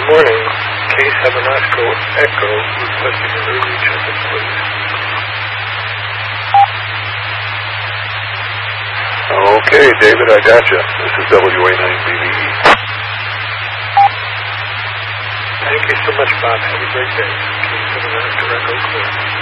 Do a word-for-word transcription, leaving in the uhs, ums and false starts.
morning. Case Seven Oscar Echo requesting an early check-in, please. Okay, David, I gotcha. This is W A nine B V E. Thank you so much, Bob. Have a great day. Case Seven Oscar Echo clear.